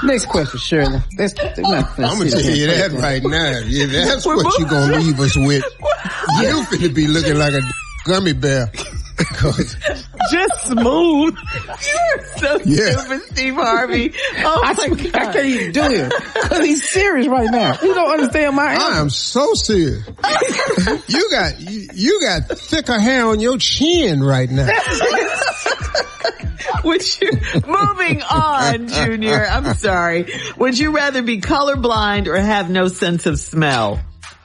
Next question, Shirley. I'm gonna tell you that right now. Yeah, that's what you gonna leave us with. You finna be looking like a gummy bear. Just smooth. You're so stupid, Steve Harvey. Oh my God. I can't even do it because he's serious right now. You don't understand my answer. I am so serious. You got thicker hair on your chin right now. Moving on, Junior. I'm sorry. Would you rather be colorblind or have no sense of smell?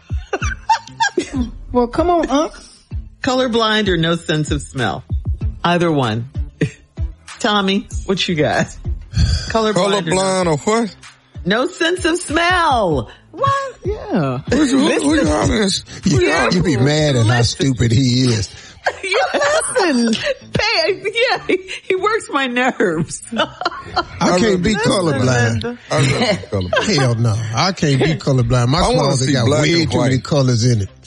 Well, come on, Unc. Colorblind or no sense of smell? Either one. Tommy, what you got? Colorblind or what? No sense of smell. What? Yeah. You be mad at how stupid he is. Listen. He works my nerves. I can't be colorblind. Hell no. I can't be colorblind. My closet got way too many colors in it.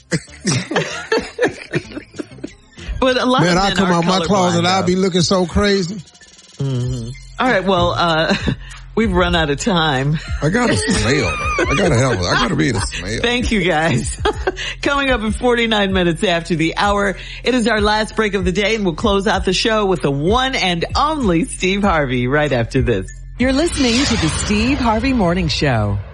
But a lot Man, of I come out my closet, I'll be looking so crazy. Mm-hmm. All right, well, we've run out of time. I gotta smell though. I gotta be able to smell. Thank you guys. Coming up in 49 minutes after the hour, it is our last break of the day, and we'll close out the show with the one and only Steve Harvey right after this. You're listening to the Steve Harvey Morning Show.